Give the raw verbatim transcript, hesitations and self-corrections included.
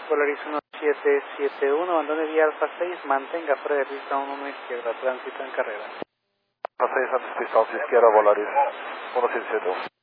Volaris uno siete siete uno, abandone vía Alfa seis, mantenga fuera de pista uno izquierda, tránsito en carrera. Alfa seis antes pista once izquierda, Volaris uno siete siete uno.